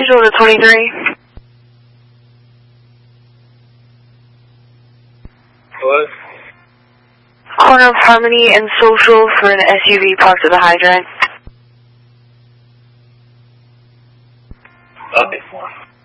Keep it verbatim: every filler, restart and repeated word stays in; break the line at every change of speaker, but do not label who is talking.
Social to twenty-three.
What?
Corner of Harmony and Social for an S U V parked at the hydrant.
Okay.